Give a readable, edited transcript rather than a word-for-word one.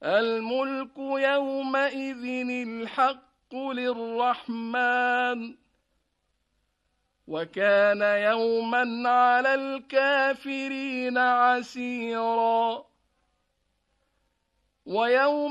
الملك يومئذ الحق للرحمن وكان يوما على الكافرين عسيرا ويوم